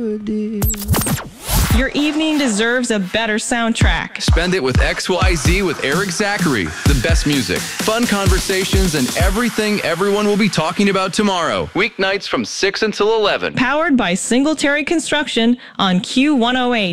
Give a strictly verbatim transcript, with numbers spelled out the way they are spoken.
Your evening deserves a better soundtrack. Spend it with X Y Z with Eric Zachary. The best music, fun conversations, and everything everyone will be talking about tomorrow. Weeknights from six until eleven. Powered by Singletary Construction on Q one oh eight.